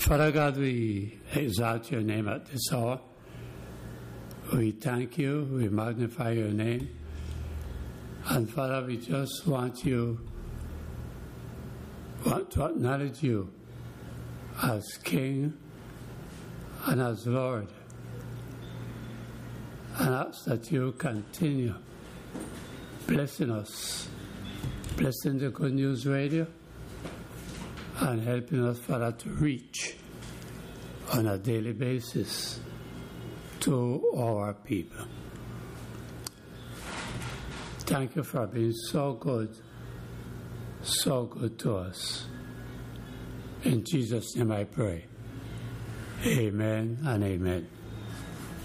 Father God, we exalt your name at this hour. We thank you, we magnify your name. And Father, we just want to acknowledge you as King and as Lord. And ask that you continue blessing us, blessing the Good News Radio, and helping us, Father, to reach on a daily basis to our people. Thank you for being so good to us. In Jesus' name I pray. Amen and amen.